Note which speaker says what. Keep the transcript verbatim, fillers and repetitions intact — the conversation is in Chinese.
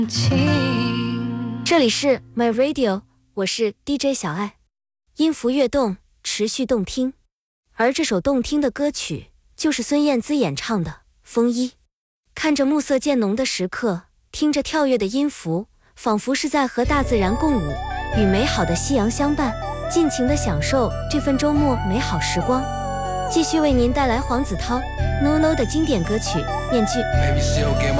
Speaker 1: 这里是 My Radio， 我是 D J 小爱，音符跃动，持续动听。而这首动听的歌曲，就是孙燕姿演唱的《风衣》。看着暮色渐浓的时刻，听着跳跃的音符，仿佛是在和大自然共舞，与美好的夕阳相伴，尽情地享受这份周末美好时光。继续为您带来黄子韬 No No 的经典歌曲《面具》。